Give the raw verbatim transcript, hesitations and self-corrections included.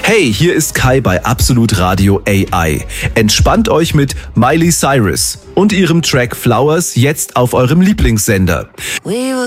Hey, hier ist Kai bei Absolut Radio A I. Entspannt euch mit Miley Cyrus und ihrem Track Flowers jetzt auf eurem Lieblingssender. We were